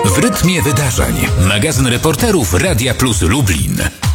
W rytmie wydarzeń. Magazyn reporterów Radia Plus Lublin.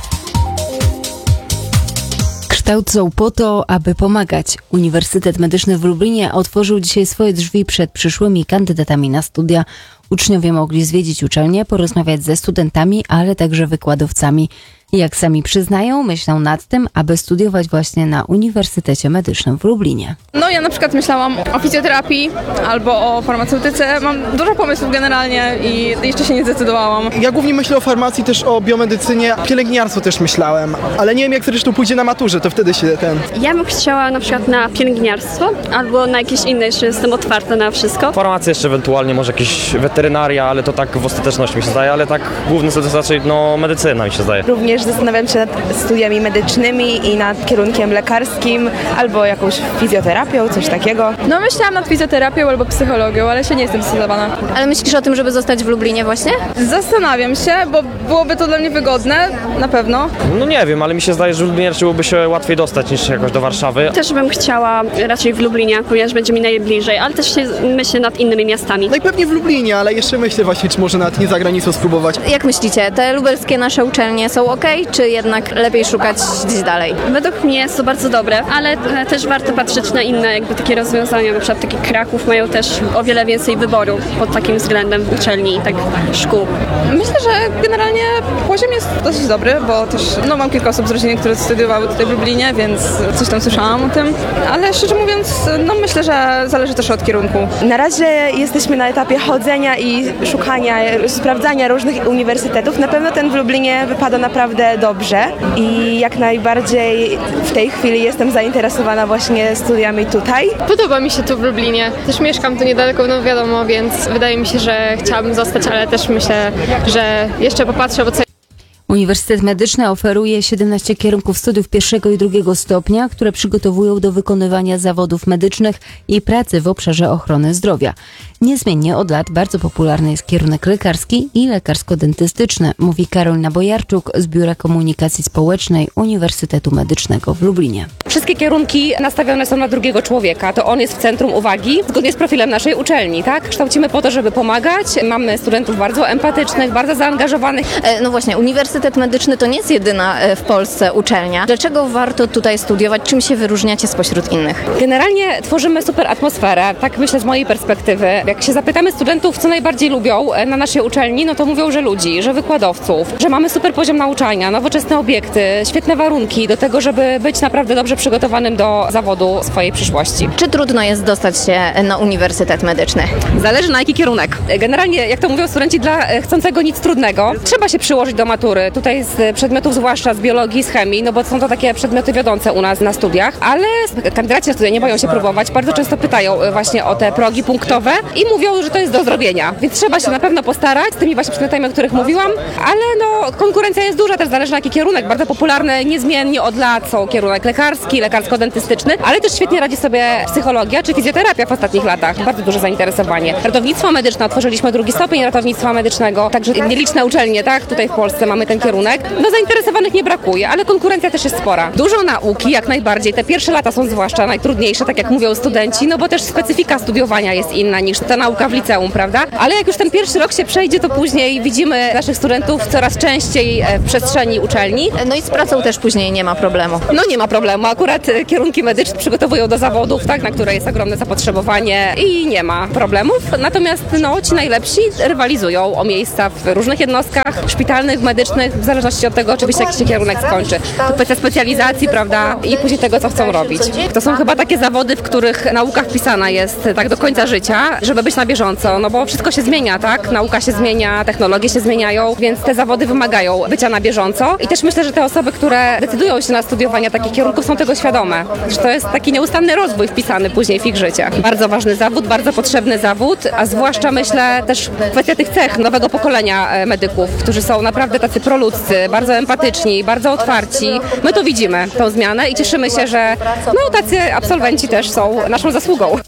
Kształcą po to, aby pomagać. Uniwersytet Medyczny w Lublinie otworzył dzisiaj swoje drzwi przed przyszłymi kandydatami na studia. Uczniowie mogli zwiedzić uczelnię, porozmawiać ze studentami, ale także wykładowcami. Jak sami przyznają, myślą nad tym, aby studiować właśnie na Uniwersytecie Medycznym w Lublinie. No ja na przykład myślałam o fizjoterapii albo o farmaceutyce. Mam dużo pomysłów generalnie i jeszcze się nie zdecydowałam. Ja głównie myślę o farmacji, też o biomedycynie, pielęgniarstwo też myślałem, ale nie wiem jak zresztą pójdzie na maturze, to wtedy się Ja bym chciała na przykład na pielęgniarstwo albo na jakieś inne, jeszcze jestem otwarta na wszystko. Farmacja jeszcze ewentualnie, może jakieś weterynaria, ale to tak w ostateczności mi się zdaje, ale tak główny cel to raczej medycyna mi się zdaje. Również zastanawiam się nad studiami medycznymi i nad kierunkiem lekarskim albo jakąś fizjoterapią, coś takiego. No myślałam nad fizjoterapią albo psychologią, ale się nie jestem zdecydowana. Ale myślisz o tym, żeby zostać w Lublinie właśnie? Zastanawiam się, bo byłoby to dla mnie wygodne, na pewno. No nie wiem, ale mi się zdaje, że w Lublinie raczej byłoby się łatwiej dostać niż jakoś do Warszawy. Też bym chciała raczej w Lublinie, ponieważ będzie mi najbliżej, ale też się myślę nad innymi miastami. No i pewnie w Lublinie, ale jeszcze myślę właśnie, czy może nawet nie za granicą spróbować. Jak myślicie, te lubelskie nasze uczelnie są ok, czy jednak lepiej szukać gdzieś dalej? Według mnie jest to bardzo dobre, ale też warto patrzeć na inne jakby takie rozwiązania, na przykład taki Kraków mają też o wiele więcej wyboru pod takim względem uczelni i tak szkół. Myślę, że generalnie poziom jest dosyć dobry, bo też mam kilka osób z rodziny, które studiowały tutaj w Lublinie, więc coś tam słyszałam o tym, ale szczerze mówiąc, myślę, że zależy też od kierunku. Na razie jesteśmy na etapie chodzenia i szukania, sprawdzania różnych uniwersytetów. Na pewno ten w Lublinie wypada naprawdę dobrze i jak najbardziej w tej chwili jestem zainteresowana właśnie studiami tutaj. Podoba mi się tu w Lublinie. Też mieszkam tu niedaleko, no wiadomo, więc wydaje mi się, że chciałabym zostać, ale też myślę, że jeszcze popatrzę, bo Uniwersytet Medyczny oferuje 17 kierunków studiów pierwszego i drugiego stopnia, które przygotowują do wykonywania zawodów medycznych i pracy w obszarze ochrony zdrowia. Niezmiennie od lat bardzo popularny jest kierunek lekarski i lekarsko-dentystyczny, mówi Karolina Bojarczuk z Biura Komunikacji Społecznej Uniwersytetu Medycznego w Lublinie. Wszystkie kierunki nastawione są na drugiego człowieka, to on jest w centrum uwagi, zgodnie z profilem naszej uczelni, tak? Kształcimy po to, żeby pomagać, mamy studentów bardzo empatycznych, bardzo zaangażowanych. No właśnie, Uniwersytet Medyczny to nie jest jedyna w Polsce uczelnia. Dlaczego warto tutaj studiować? Czym się wyróżniacie spośród innych? Generalnie tworzymy super atmosferę, tak myślę z mojej perspektywy. Jak się zapytamy studentów, co najbardziej lubią na naszej uczelni, no to mówią, że ludzi, że wykładowców, że mamy super poziom nauczania, nowoczesne obiekty, świetne warunki do tego, żeby być naprawdę dobrze przygotowanym do zawodu swojej przyszłości. Czy trudno jest dostać się na Uniwersytet Medyczny? Zależy na jaki kierunek. Generalnie, jak to mówią studenci, dla chcącego nic trudnego. Trzeba się przyłożyć do matury. Tutaj z przedmiotów, zwłaszcza z biologii, z chemii, no bo są to takie przedmioty wiodące u nas na studiach, ale kandydaci na studia nie boją się próbować. Bardzo często pytają właśnie o te progi punktowe i mówią, że to jest do zrobienia. Więc trzeba się na pewno postarać z tymi właśnie przedmiotami, o których mówiłam, ale no konkurencja jest duża, też zależy na jaki kierunek. Bardzo popularny niezmiennie od lat są kierunek lekarski, lekarsko-dentystyczny, ale też świetnie radzi sobie psychologia czy fizjoterapia w ostatnich latach. Bardzo duże zainteresowanie. Ratownictwo medyczne, otworzyliśmy drugi stopień ratownictwa medycznego, także nieliczne uczelnie, tak, tutaj w Polsce mamy ten kierunek. No zainteresowanych nie brakuje, ale konkurencja też jest spora. Dużo nauki, jak najbardziej. Te pierwsze lata są zwłaszcza najtrudniejsze, tak jak mówią studenci, no bo też specyfika studiowania jest inna niż ta nauka w liceum, prawda? Ale jak już ten pierwszy rok się przejdzie, to później widzimy naszych studentów coraz częściej w przestrzeni uczelni. No i z pracą też później nie ma problemu. No nie ma problemu. Akurat kierunki medyczne przygotowują do zawodów, tak, na które jest ogromne zapotrzebowanie i nie ma problemów. Natomiast no, ci najlepsi rywalizują o miejsca w różnych jednostkach szpitalnych, medycznych, w zależności od tego, oczywiście jaki się kierunek skończy. To kwestia specjalizacji, prawda, i później tego, co chcą robić. To są chyba takie zawody, w których nauka wpisana jest tak do końca życia, żeby być na bieżąco, no bo wszystko się zmienia, tak? Nauka się zmienia, technologie się zmieniają, więc te zawody wymagają bycia na bieżąco i też myślę, że te osoby, które decydują się na studiowanie takich kierunków, są tego świadome, że to jest taki nieustanny rozwój wpisany później w ich życie. Bardzo ważny zawód, bardzo potrzebny zawód, a zwłaszcza myślę też kwestia tych cech nowego pokolenia medyków, którzy są naprawdę tacy proludzcy, bardzo empatyczni, bardzo otwarci. My to widzimy, tą zmianę i cieszymy się, że no, tacy absolwenci też są naszą zasługą.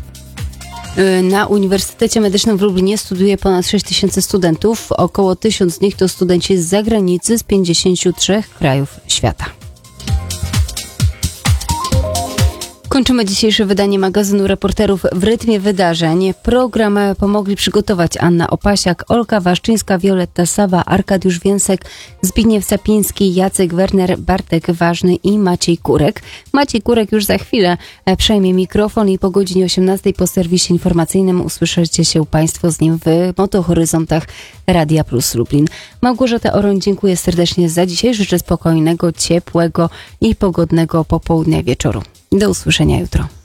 Na Uniwersytecie Medycznym w Lublinie studiuje ponad 6 000 studentów. Około 1000 z nich to studenci z zagranicy z 53 krajów świata. Kończymy dzisiejsze wydanie magazynu Reporterów w rytmie wydarzeń. Program pomogli przygotować Anna Opasiak, Olga Waszczyńska, Wioletta Sawa, Arkadiusz Więsek, Zbigniew Sapiński, Jacek Werner, Bartek Ważny i Maciej Kurek. Maciej Kurek już za chwilę przejmie mikrofon i po godzinie 18 po serwisie informacyjnym usłyszycie się Państwo z nim w Motohoryzontach Radia Plus Lublin. Małgorzata Oroń, dziękuję serdecznie za dzisiaj. Życzę spokojnego, ciepłego i pogodnego popołudnia wieczoru. Do usłyszenia jutro.